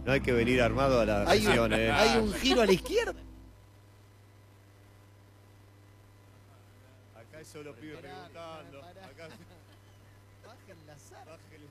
No hay que venir armado a la acción, Hay un giro a la izquierda. Acá hay solo pibes preguntando. Pará. Acá... Bajen la zar. Bájele.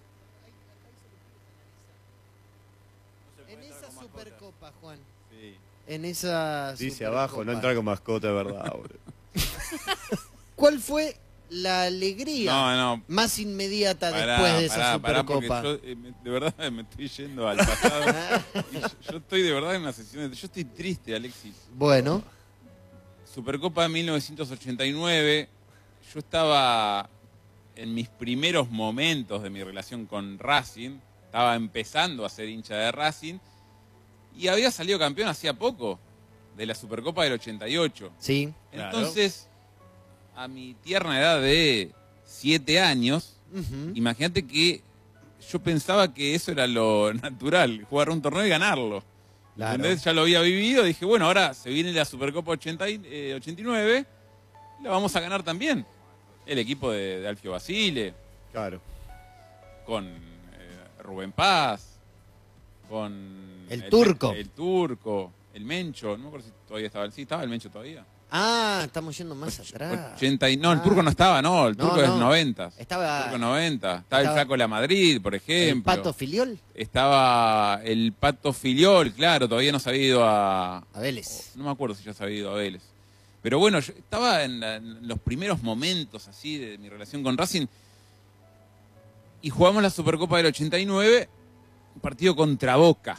En esa Supercopa, Juan. Sí. En esa Dice Supercopa. abajo, no entrar con mascota, de verdad, boludo. ¿Cuál fue la alegría más inmediata después de esa Supercopa? Yo, de verdad me estoy yendo al pasado. Yo estoy de verdad en una sesión. Yo estoy triste, Alexis. Bueno. Supercopa 1989. Yo estaba en mis primeros momentos de mi relación con Racing. Estaba empezando a ser hincha de Racing. Y había salido campeón hacía poco de la Supercopa del 88. Sí. Entonces, a mi tierna edad de 7 años, imagínate que yo pensaba que eso era lo natural, jugar un torneo y ganarlo. Claro. Entonces ya lo había vivido, dije, bueno, ahora se viene la Supercopa 89, la vamos a ganar también. El equipo de Alfio Basile. Claro. Con Rubén Paz, con... El Turco. El Turco, el Mencho, no me acuerdo si todavía estaba, sí, estaba el Mencho todavía. Ah, estamos yendo más atrás. 80 no, el Turco no estaba, no, el Turco es 90. Estaba... El Turco 90. Estaba el Flaco La Madrid, por ejemplo. ¿El Pato Filiol? Estaba el Pato Filiol, claro, todavía no se había ido a Vélez. No me acuerdo si ya se había ido a Vélez. Pero bueno, yo estaba en los primeros momentos así de mi relación con Racing y jugamos la Supercopa del 89, un partido contra Boca.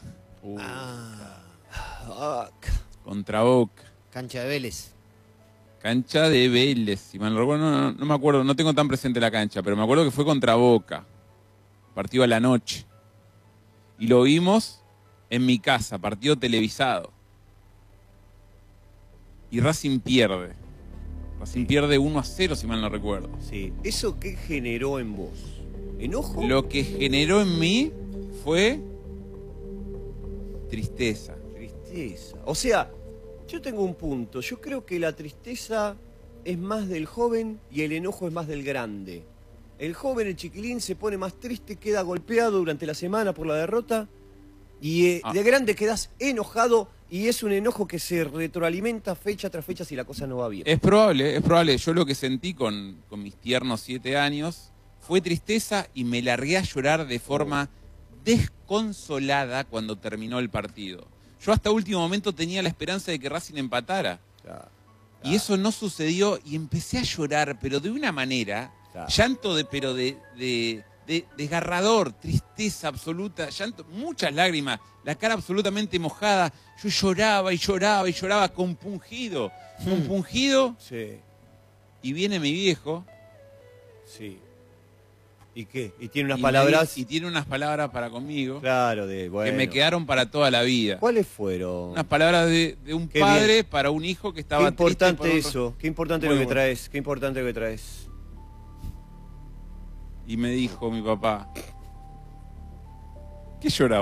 Contra Boca. Cancha de Vélez. Cancha de Vélez, si mal no recuerdo, no me acuerdo, no tengo tan presente la cancha, pero me acuerdo que fue contra Boca. Partido a la noche. Y lo vimos en mi casa, partido televisado. Y Racing pierde. Racing pierde 1-0, si mal no recuerdo. Sí. ¿Eso qué generó en vos? ¿Enojo? Lo que generó en mí fue tristeza. Tristeza. O sea, yo tengo un punto. Yo creo que la tristeza es más del joven y el enojo es más del grande. El joven, el chiquilín, se pone más triste, queda golpeado durante la semana por la derrota. Y de grande quedás enojado y es un enojo que se retroalimenta fecha tras fecha si la cosa no va bien. Es probable, es probable. Yo lo que sentí con mis tiernos 7 años fue tristeza y me largué a llorar de forma desconsolada cuando terminó el partido. Yo hasta último momento tenía la esperanza de que Racing empatara. Claro. Y eso no sucedió y empecé a llorar, pero de una manera, llanto de desgarrador, tristeza absoluta, llanto, muchas lágrimas, la cara absolutamente mojada. Yo lloraba y lloraba y lloraba compungido. Sí. Y viene mi viejo. Sí. ¿Y qué? Y tiene unas palabras. Y tiene unas palabras para conmigo. Claro, bueno. Que me quedaron para toda la vida. ¿Cuáles fueron? Unas palabras de un padre para un hijo que estaba triste. Qué importante triste eso. Qué importante lo que traes. Qué importante lo que traes. Y me dijo mi papá, ¿qué lloraba?